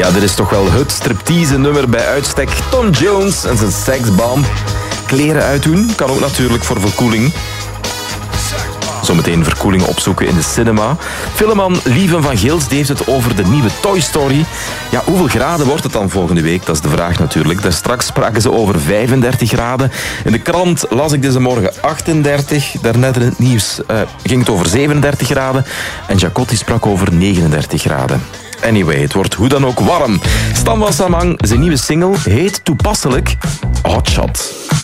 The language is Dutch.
Ja, dit is toch wel het striptease nummer bij uitstek. Tom Jones en zijn seksbomb. Kleren uitdoen kan ook natuurlijk voor verkoeling. Zometeen verkoeling opzoeken in de cinema. Filmman Lieven van Gils heeft het over de nieuwe Toy Story. Ja, hoeveel graden wordt het dan volgende week? Dat is de vraag natuurlijk. Daarstraks spraken ze over 35 graden. In de krant las ik deze morgen 38. Daarnet in het nieuws ging het over 37 graden. En Jacotti sprak over 39 graden. Anyway, het wordt hoe dan ook warm. Stan van Samang, zijn nieuwe single heet toepasselijk Hotshot.